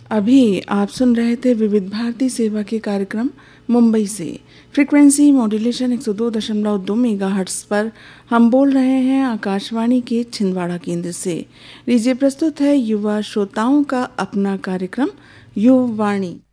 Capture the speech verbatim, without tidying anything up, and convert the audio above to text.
अभी आप सुन रहे थे विविध भारती सेवा के कार्यक्रम मुंबई से। फ्रीक्वेंसी मॉड्यूलेशन एक सौ दो दशमलव दो मेगाहर्ट्ज पर हम बोल रहे हैं आकाशवाणी के छिंदवाड़ा केंद्र से। लीजिए प्रस्तुत है युवा श्रोताओं का अपना कार्यक्रम युववाणी।